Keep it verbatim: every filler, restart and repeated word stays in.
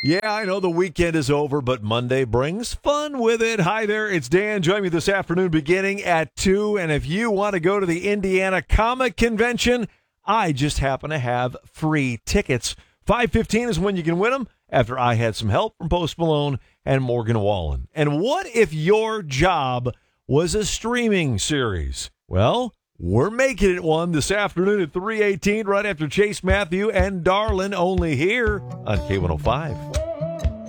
Yeah, I know the weekend is over, but Monday brings fun with it. Hi there, it's Dan. Join me this afternoon beginning at two. And if you want to go to the Indiana Comic Convention, I just happen to have free tickets. five fifteen is when you can win them after I had some help from Post Malone and Morgan Wallen. And what if your job was a streaming series? Well, we're making it one this afternoon at three eighteen, right after Chase Matthew and Darlin', only here on K one oh five.